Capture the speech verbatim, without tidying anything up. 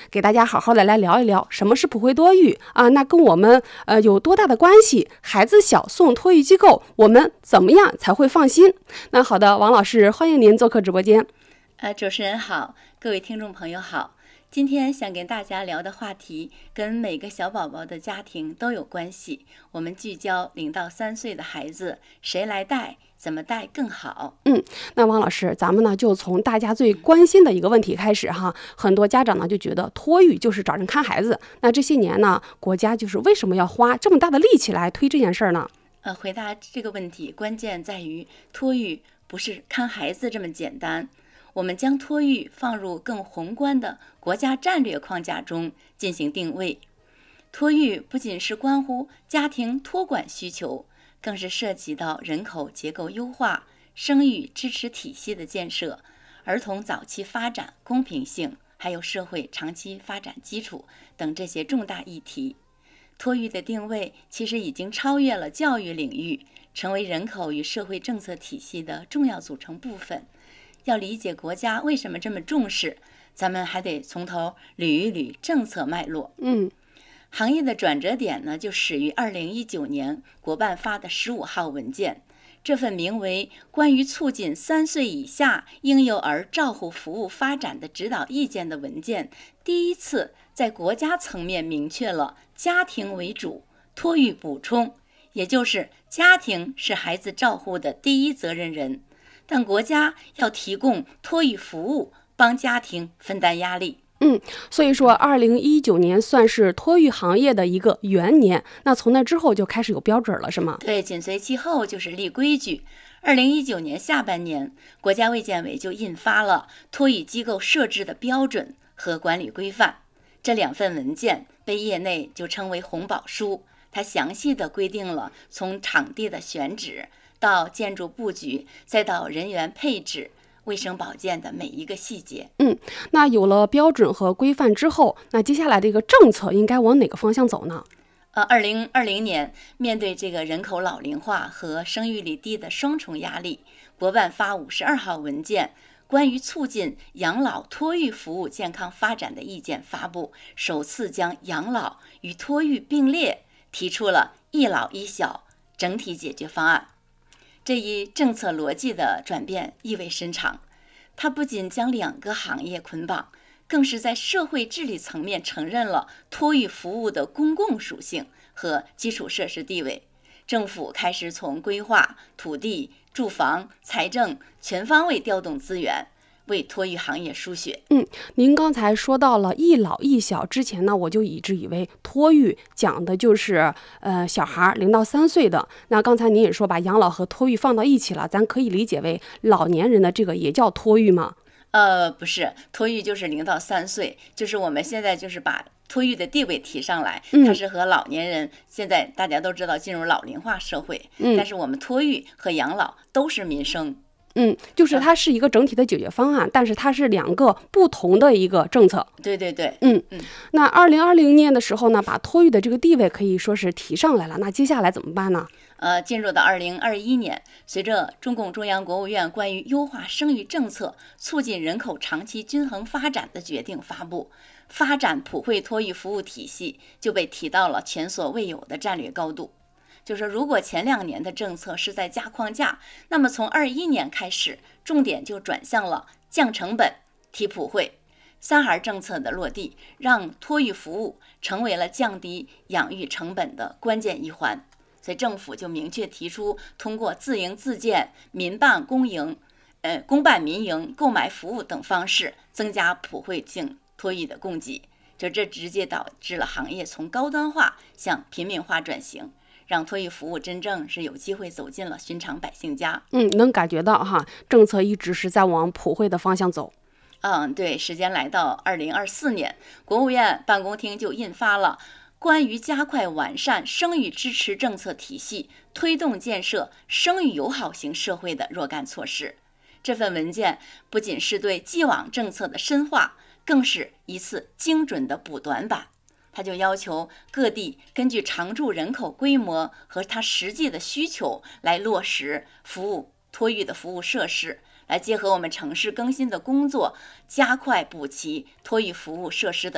给大家好好的来聊一聊什么是普惠多育啊，那跟我们呃有多大的关系？孩子小送托育机构，我们怎么样才会放心？那好的，王老师，欢迎您做客直播间。 呃，主持人好，各位听众朋友好。今天想跟大家聊的话题跟每个小宝宝的家庭都有关系。我们聚焦零到三岁的孩子，谁来带，怎么带更好？ 嗯，那王老师，咱们呢就从大家最关心的一个问题开始哈。很多家长呢就觉得托育就是找人看孩子，那这些年呢，国家就是为什么要花这么大的力气来推这件事儿呢？ 呃，回答这个问题，关键在于托育不是看孩子这么简单。我们将托育放入更宏观的国家战略框架中进行定位。托育不仅是关乎家庭托管需求，更是涉及到人口结构优化、生育支持体系的建设、儿童早期发展公平性，还有社会长期发展基础等这些重大议题。托育的定位其实已经超越了教育领域，成为人口与社会政策体系的重要组成部分。要理解国家为什么这么重视，咱们还得从头捋一捋政策脉络。 嗯， 行业的转折点呢，就始于二零一九年国办发的十五号文件。这份名为《关于促进三岁以下婴幼儿照护服务发展的指导意见》的文件，第一次在国家层面明确了家庭为主，托育补充，也就是家庭是孩子照护的第一责任人。但国家要提供托育服务，帮家庭分担压力。 嗯，所以说二零一九年算是托育行业的一个元年。那从那之后就开始有标准了，是吗？ 对，紧随其后就是立规矩。二零一九年下半年，国家卫健委就印发了托育机构设置的标准和管理规范。这两份文件被业内就称为红宝书，它详细的规定了从场地的选址到建筑布局，再到人员配置、卫生保健的每一个细节。 嗯，那有了标准和规范之后，那接下来的一个政策应该往哪个方向走呢？ 呃，二零二零年面对这个人口老龄化和生育率低的双重压力，国办发五十二号文件关于促进养老托育服务健康发展的意见发布，首次将养老与托育并列，提出了一老一小整体解决方案。这一政策逻辑的转变意味深长，它不仅将两个行业捆绑，更是在社会治理层面承认了托育服务的公共属性和基础设施地位。政府开始从规划、土地、住房、财政全方位调动资源，为托育行业输血。 嗯，您刚才说到了一老一小，之前呢我就一直以为托育讲的就是呃小孩零到三岁的。那刚才您也说把养老和托育放到一起了，咱可以理解为老年人的这个也叫托育吗？ 呃，不是，托育就是零到三岁，就是我们现在就是把托育的地位提上来，它是和老年人、嗯、现在大家都知道进入老龄化社会、嗯、但是我们托育和养老都是民生。 嗯，就是它是一个整体的解决方案、嗯、但是它是两个不同的一个政策。 对对对， 嗯嗯。那二零二零年的时候呢，把托育的这个地位可以说是提上来了，那接下来怎么办呢？ 呃，进入到二零二一年，随着中共中央、国务院关于优化生育政策、促进人口长期均衡发展的决定发布，发展普惠托育服务体系就被提到了前所未有的战略高度。就是如果前两年的政策是在加框架，那么从二一年开始，重点就转向了降成本、提普惠。三孩政策的落地，让托育服务成为了降低养育成本的关键一环。所以政府就明确提出，通过自营自建、民办公营、呃公办民营购买服务等方式，增加普惠性托育的供给。就这直接导致了行业从高端化向平民化转型，让托育服务真正是有机会走进了寻常百姓家。 嗯，能感觉到哈，政策一直是在往普惠的方向走。 嗯，对，时间来到二零二四年，国务院办公厅就印发了关于加快完善生育支持政策体系，推动建设生育友好型社会的若干措施。这份文件不仅是对既往政策的深化，更是一次精准的补短板。它就要求各地根据常住人口规模和它实际的需求来落实服务托育的服务设施，来结合我们城市更新的工作，加快补齐托育服务设施的